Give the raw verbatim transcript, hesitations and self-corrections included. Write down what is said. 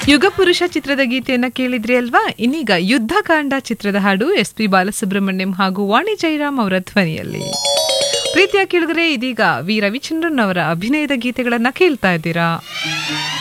ಯುಗಪುರುಷ ಚಿತ್ರದ ಗೀತೆಯನ್ನ ಕೇಳಿದ್ರಿ ಅಲ್ವಾ? ಇನ್ನೀಗ ಯುದ್ಧಕಾಂಡ ಚಿತ್ರದ ಹಾಡು ಎಸ್ ಪಿ ಬಾಲಸುಬ್ರಹ್ಮಣ್ಯಂ ಹಾಗೂ ವಾಣಿ ಜೈರಾಮ್ ಅವರ ಧ್ವನಿಯಲ್ಲಿ. ಪ್ರೀತಿಯ ಕೇಳಿದರೆ ಇದೀಗ ವಿ ರವಿಚಂದ್ರನ್ ಅವರ ಅಭಿನಯದ ಗೀತೆಗಳನ್ನ ಕೇಳ್ತಾ ಇದ್ದೀರಾ.